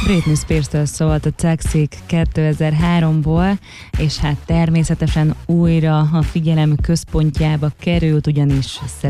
Britney Spears-től szólt a Toxic 2003-ból, és hát természetesen újra a figyelem központjába került, ugyanis